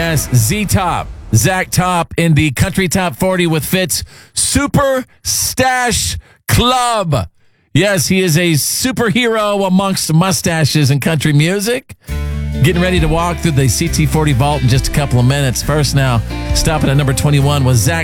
Yes, Z-Top. Zach Top in the Country Top 40 with Fitz Super Stash Club. Yes, he is a superhero amongst mustaches and country music. Getting ready to walk through the CT40 vault in just a couple of minutes. First now, stopping at number 21 was Zach